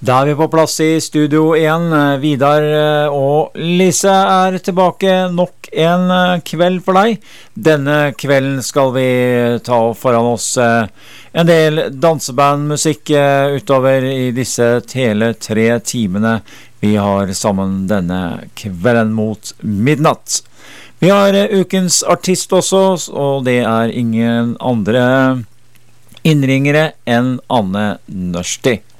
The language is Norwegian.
Da er vi på plass i studio igjen. Vidar og Lise er tilbake nok en kveld for deg. Denne kvelden skal vi ta foran oss en del dansebandmusikk utover i disse hele 3 timene vi har sammen denne kvelden mot midnatt. Vi har ukens artist også, og det er ingen andre innringere enn Anne Nørsti.